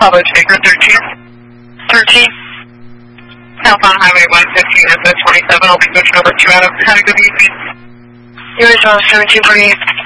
Pablo Tango 13. Southbound Highway 115, SS 27. I'll be switching over 2 Adam. Had a good evening. US 1748.